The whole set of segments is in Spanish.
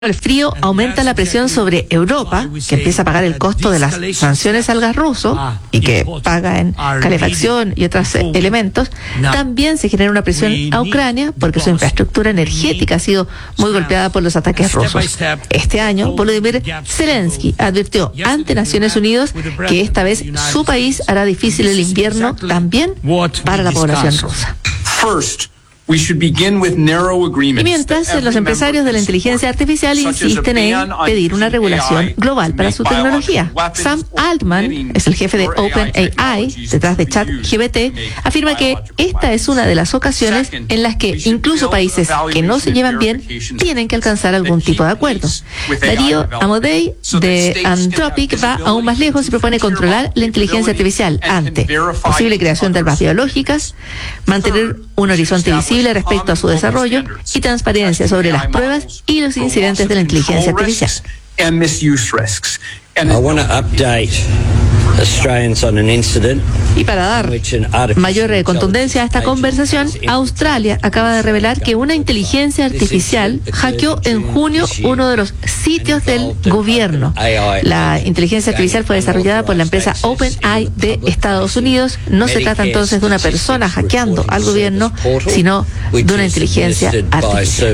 El frío aumenta la presión sobre Europa, que empieza a pagar el costo de las sanciones al gas ruso y que paga en calefacción y otros elementos. También se genera una presión a Ucrania porque su infraestructura energética ha sido muy golpeada por los ataques rusos. Este año, Volodymyr Zelensky advirtió ante Naciones Unidas que esta vez su país hará difícil el invierno también para la población rusa. Y mientras, los empresarios de la inteligencia artificial insisten en pedir una regulación global para su tecnología. Sam Altman es el jefe de OpenAI, detrás de ChatGPT, afirma que esta es una de las ocasiones en las que incluso países que no se llevan bien tienen que alcanzar algún tipo de acuerdo. Darío Amodei de Anthropic va aún más lejos y propone controlar la inteligencia artificial ante posible creación de armas biológicas, mantener un horizonte visible respecto a su desarrollo y transparencia sobre las pruebas y los incidentes de la inteligencia artificial. Y para dar mayor contundencia a esta conversación, Australia acaba de revelar que una inteligencia artificial hackeó en junio uno de los sitios del gobierno. La inteligencia artificial fue desarrollada por la empresa OpenAI de Estados Unidos. No se trata entonces de una persona hackeando al gobierno, sino de una inteligencia artificial.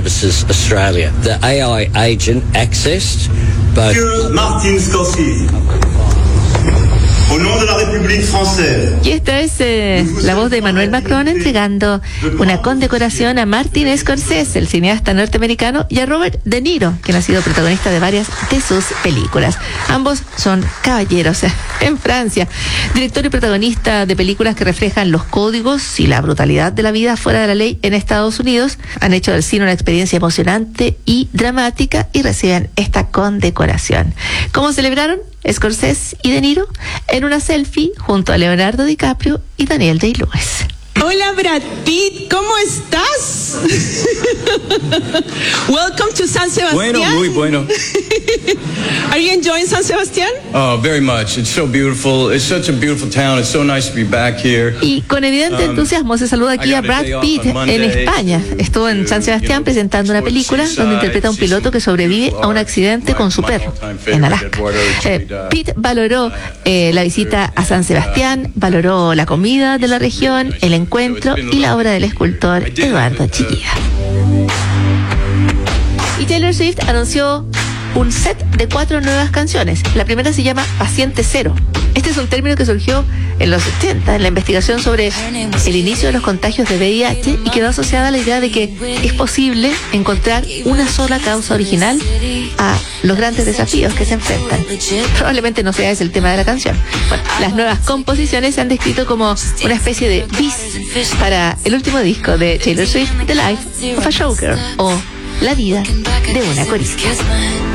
Martin Scorsese. Au nom de la République française. Y esta es la voz de Emmanuel Macron entregando una condecoración a Martin Scorsese, el cineasta norteamericano, y a Robert De Niro, quien ha sido protagonista de varias de sus películas. Ambos son caballeros en Francia, director y protagonista de películas que reflejan los códigos y la brutalidad de la vida fuera de la ley en Estados Unidos. Han hecho del cine una experiencia emocionante y dramática y reciben esta condecoración. ¿Cómo celebraron Scorsese y De Niro? En una selfie junto a Leonardo DiCaprio y Daniel Day-Lewis. Hola Brad Pitt, ¿cómo estás? Welcome to San Sebastián. Bueno, muy bueno. Are you enjoying San Sebastián? Oh, very much. It's so beautiful. It's such a beautiful town. It's so nice to be back here. Y con evidente entusiasmo se saluda aquí a Brad Pitt en España. Estuvo en San Sebastián presentando una película donde interpreta a un piloto que sobrevive a un accidente con su perro en Alaska. Pitt valoró la visita a San Sebastián, valoró la comida de la región, el encuentro y la obra del escultor Eduardo Chillida. Y Taylor Swift anunció un set de 4 nuevas canciones. La primera se llama Paciente Cero. Este es un término que surgió en los 80 en la investigación sobre el inicio de los contagios de VIH y quedó asociada a la idea de que es posible encontrar una sola causa original a los grandes desafíos que se enfrentan. Probablemente no sea ese el tema de la canción. Bueno, las nuevas composiciones se han descrito como una especie de bis para el último disco de Taylor Swift, The Life of a Showgirl, o La vida de una corista.